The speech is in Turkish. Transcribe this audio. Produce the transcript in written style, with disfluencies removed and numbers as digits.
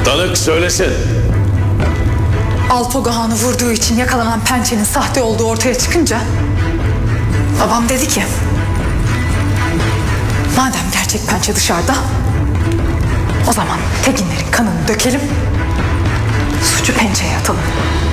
Tanık söylesin. Alpago Han'ı vurduğu için yakalanan pençenin sahte olduğu ortaya çıkınca babam dedi ki madem gerçek pençe dışarıda, o zaman Tekinlerin kanını dökelim, suçu pençeye atalım.